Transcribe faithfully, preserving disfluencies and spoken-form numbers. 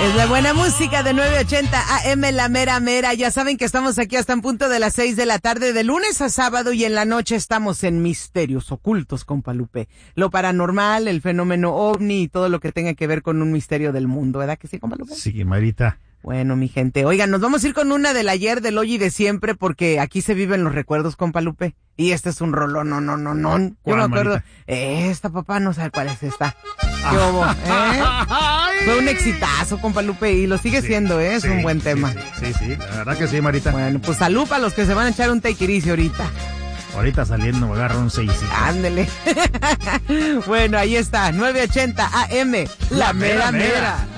Es la buena música de nueve ochenta A M, la mera mera. Ya saben que estamos aquí hasta en punto de las seis de la tarde, de lunes a sábado, y en la noche estamos en Misterios Ocultos, compa Lupe. Lo paranormal, el fenómeno ovni y todo lo que tenga que ver con un misterio del mundo, ¿verdad que sí, compa Lupe? Sí, Marita. Bueno, mi gente, oigan, nos vamos a ir con una del ayer, del hoy y de siempre, porque aquí se viven los recuerdos, compa Lupe. Y este es un rolón, no, no, no, no. Yo me acuerdo, Marita? esta papá no sabe cuál es esta. ¿Qué hubo, eh? Fue un exitazo, compa Lupe, y lo sigue Sí, siendo, ¿eh? Es sí, un buen sí, tema. Sí, sí, sí, la verdad que sí, Marita. Bueno, pues salud para los que se van a echar un take it easy ahorita. Ahorita saliendo me agarro un seisito. Ándele. Bueno, ahí está, nueve ochenta A M, la mera mera.